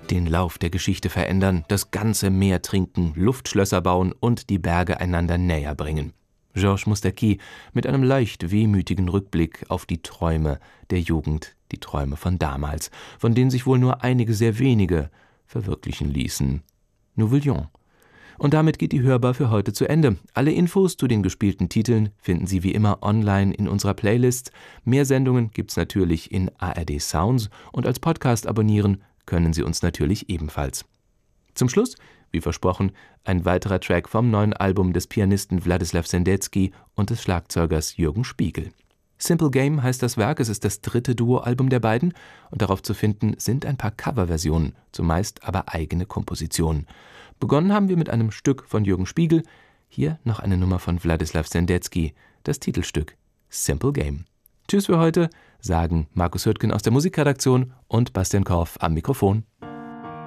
den Lauf der Geschichte verändern, das ganze Meer trinken, Luftschlösser bauen und die Berge einander näher bringen. Georges Moustaki mit einem leicht wehmütigen Rückblick auf die Träume der Jugend, die Träume von damals, von denen sich wohl nur einige sehr wenige verwirklichen ließen. Nous voulions. Und damit geht die Hörbar für heute zu Ende. Alle Infos zu den gespielten Titeln finden Sie wie immer online in unserer Playlist. Mehr Sendungen gibt's natürlich in ARD Sounds und als Podcast abonnieren können Sie uns natürlich ebenfalls. Zum Schluss, wie versprochen, ein weiterer Track vom neuen Album des Pianisten Wladislaw Sendecki und des Schlagzeugers Jürgen Spiegel. Simple Game heißt das Werk, es ist das 3. Duo-Album der beiden und darauf zu finden sind ein paar Coverversionen, zumeist aber eigene Kompositionen. Begonnen haben wir mit einem Stück von Jürgen Spiegel, hier noch eine Nummer von Wladislaw Sendecki, das Titelstück Simple Game. Tschüss für heute, sagen Markus Hürtgen aus der Musikredaktion und Bastian Korff am Mikrofon.